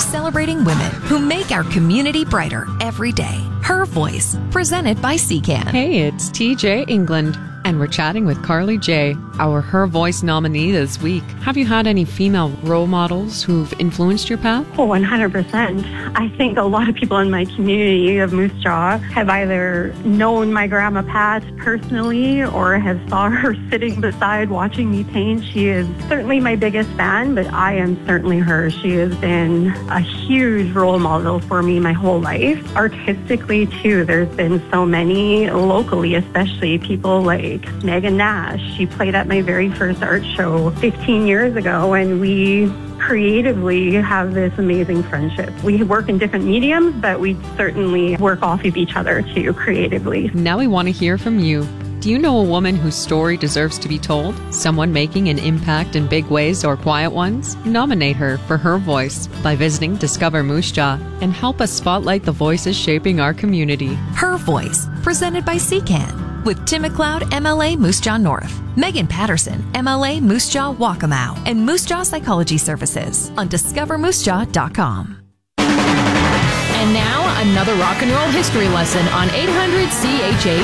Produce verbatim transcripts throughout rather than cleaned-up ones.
celebrating women who make our community brighter every day. Her Voice, presented by C CAN. Hey, it's T J England, and we're chatting with Carly J, our Her Voice nominee this week. Have you had any female role models who've influenced your path? Oh, one hundred percent. I think a lot of people in my community of Moose Jaw have either known my grandma Pat personally or have saw her sitting beside watching me paint. She is certainly my biggest fan, but I am certainly her. She has been a huge role model for me my whole life. Artistically, too, there's been so many, locally especially, people like Megan Nash. She played at my very first art show fifteen years ago, and we creatively have this amazing friendship. We work in different mediums, but we certainly work off of each other too, creatively. Now we want to hear from you. Do you know a woman whose story deserves to be told? Someone making an impact in big ways or quiet ones? Nominate her for Her Voice by visiting Discover Moose Jaw and help us spotlight the voices shaping our community. Her Voice, presented by C CAN. With Tim McLeod, M L A Moose Jaw North, Megan Patterson, M L A Moose Jaw Waccamaw, and Moose Jaw Psychology Services on discover moose jaw dot com. And now, another rock and roll history lesson on eight hundred C H A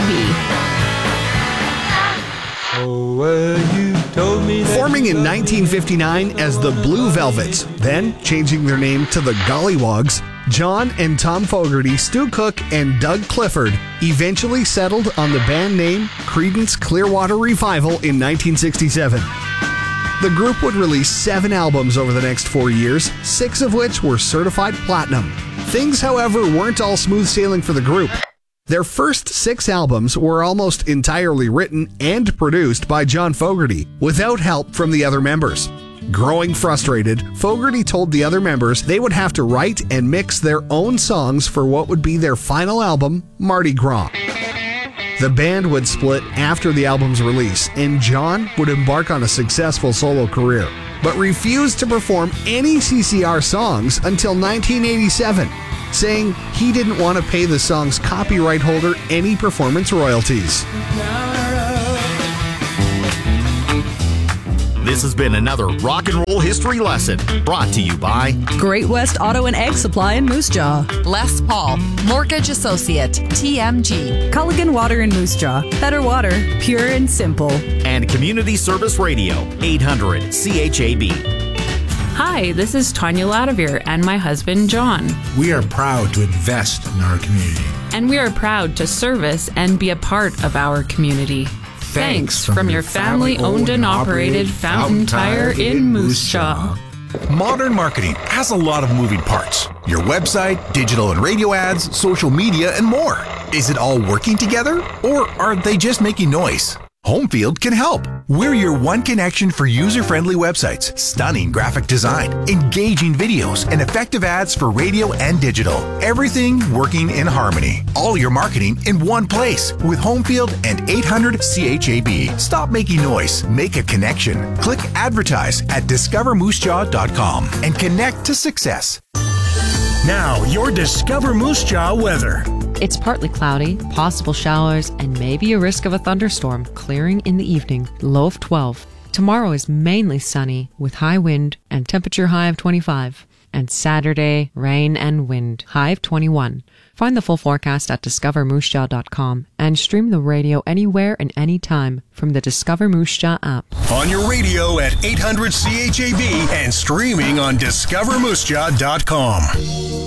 B. Oh, well, you told me that. Forming in nineteen fifty-nine as the Blue Velvets, then changing their name to the Gollywogs, John and Tom Fogerty, Stu Cook, and Doug Clifford eventually settled on the band name Creedence Clearwater Revival in nineteen sixty-seven. The group would release seven albums over the next four years, six of which were certified platinum. Things, however, weren't all smooth sailing for the group. Their first six albums were almost entirely written and produced by John Fogerty, without help from the other members. Growing frustrated, Fogerty told the other members they would have to write and mix their own songs for what would be their final album, Mardi Gras. The band would split after the album's release, and John would embark on a successful solo career, but refused to perform any C C R songs until nineteen eighty-seven, saying he didn't want to pay the song's copyright holder any performance royalties. This has been another Rock and Roll History Lesson brought to you by Great West Auto and Egg Supply in Moose Jaw, Les Paul, Mortgage Associate, T M G, Culligan Water in Moose Jaw, better water, pure and simple, and Community Service Radio, eight hundred C H A B. Hi, this is Tanya Ladavere and my husband, John. We are proud to invest in our community. And we are proud to service and be a part of our community. Thanks, Thanks from, from your family-owned and operated Fountain Tire in Moose Jaw. Modern marketing has a lot of moving parts. Your website, digital and radio ads, social media, and more. Is it all working together, or are they just making noise? Homefield can help. We're your one connection for user-friendly websites, stunning graphic design, engaging videos, and effective ads for radio and digital. Everything working in harmony. All your marketing in one place with Homefield and eight hundred C H A B. Stop making noise. Make a connection. Click advertise at discover moose jaw dot com and connect to success. Now, your Discover Moose Jaw weather. It's partly cloudy, possible showers, and maybe a risk of a thunderstorm, clearing in the evening, low of twelve. Tomorrow is mainly sunny, with high wind and temperature high of twenty-five. And Saturday, rain and wind, high of twenty-one. Find the full forecast at discover moose jaw dot com and stream the radio anywhere and anytime from the Discover Moose Jaw app. On your radio at eight hundred C H A B and streaming on discover moose jaw dot com.